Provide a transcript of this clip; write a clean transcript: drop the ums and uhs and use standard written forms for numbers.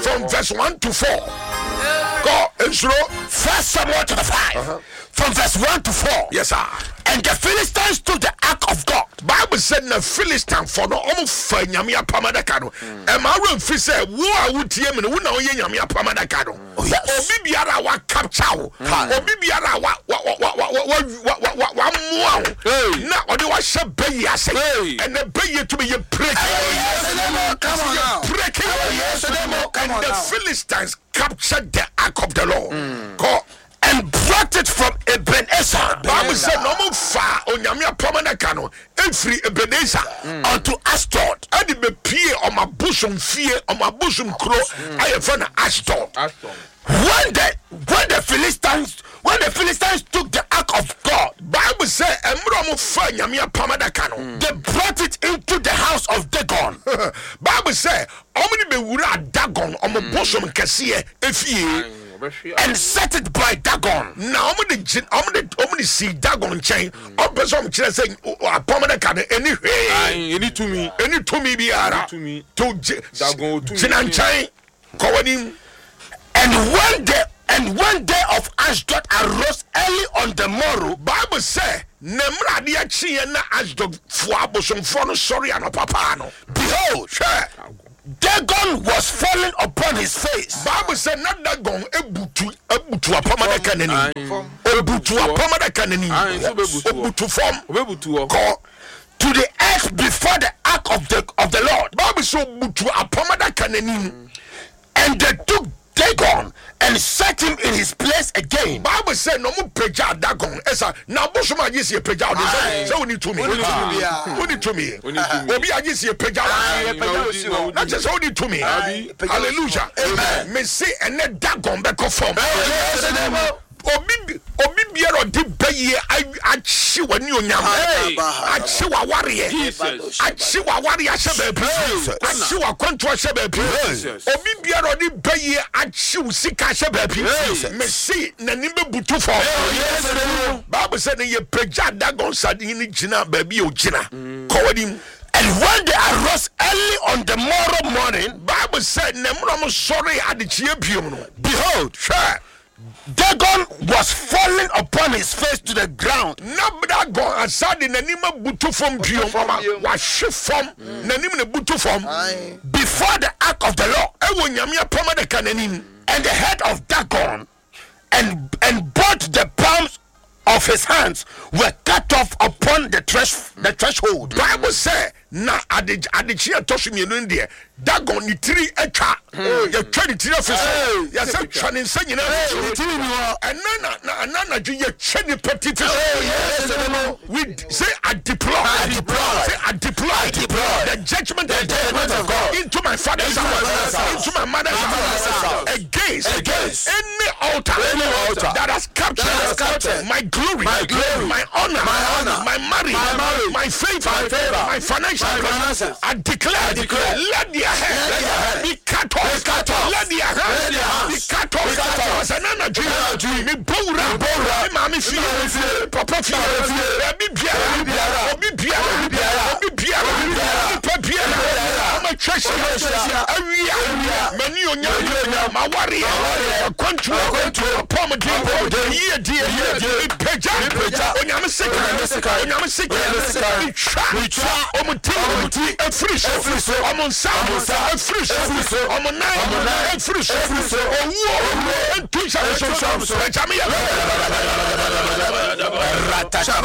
from verse 1 to 4. Go and slow. 1 Samuel chapter 5. From verse 1 to 4. Yes, sir. And the Philistines took the ark of God. Bible said the Philistine for no fa nyame apamadaka no. E ma ro mfi say wo a wotie me no wo na wo ye nyame apamadaka no. Obi biara wa capture wo. Obi biara wa moa wo. Na ode wa hye bayi ase. And the bayi to be ye break. Come on now. Breaking. And the Philistines captured the ark of the Lord. And brought it from Ebenezer. Bible said no mo fa onyame apamadaka no every Ebenezer unto Ashdod. And be pie on my bosom fear on my bosom crow. I have found Ashdod. When the Philistines took the ark of God, Bible said emro mo fa nyame apamadaka no they brought it into the house of Dagon. Bible said omni be wura Dagon on my bosom kese efie and set it by Dagon. Now omni see Dagon chain opesom kire say apamadaka no any to me biara to me to Dagon to chain kowani. And when day of Ashdod arose early on the morrow, Bible say nemra dia chi na Ashdod fo abosom fo no sorry anopapa no. Behold, Dagon was falling upon his face. Bible said not Dagon ebutu apamadaka nani. Ebutu apamadaka nani. Ebutu form. Call to the earth before the ark of the Lord. Bible so butu apamadaka nani. And they took Dagon and set him in his place again. Bible said no mo peja Dagon. Esa na bosoma yesi peja o say we need to me. We need to me. Obi agisi peja. Na just we need to me. Hallelujah. Amen. Me say ene Dagon be conform. Obi biara de baye achi wani onyam achi wa ware achi wa ware asebe achi wa kwanto asebe obi biara de baye achi usika asebe me see na nimbe butu for Bible said ye peja Dagon sadin ni gina baby o gina kowadim. And when they arose early on the morrow morning, Bible said nemro sorry adichie biom no. Behold, Dagon was falling upon his face to the ground. Dagon aside na nima butu from biom wa shifom na nim ne butu from before the ark of the Lord. Ewo nyame apamadaka nanim. And the head of Dagon and both the palms of his hands were cut off upon the threshold. Bible say na adichia toshimi no ndie Dagon ni tiri etwa ye twa ni tiri office ya se twa ni nsanyina tiri ni ho enana ju ye twa ni petite we say I deploy the judgment of God into my father's house, into my mother's house, against any altar that has captured my glory, my honor, my marriage, my favor, my financial. I declare, let their head be cut off. Let their head be cut off. As an energy, me bora, mami fie, papa fie, obi biara, I'm a treasure. Area, many onya, my warrior, control, pomade, year, peja, onyama sick, Omuti, a fresh, Omon Sam, a fresh, Omon fresh, and teach us Jamia.